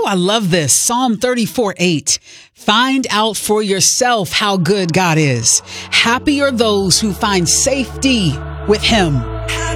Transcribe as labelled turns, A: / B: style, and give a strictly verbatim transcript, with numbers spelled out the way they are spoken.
A: I love this. Psalm thirty-four eight. Find out for yourself how good God is. Happy are those who find safety with him.